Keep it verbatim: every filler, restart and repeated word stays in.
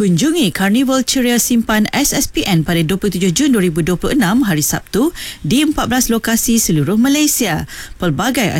Kunjungi Karnival Ceria Simpan S S P N pada dua puluh tujuh Jun dua ribu dua puluh enam hari Sabtu di empat belas lokasi seluruh Malaysia. Pelbagai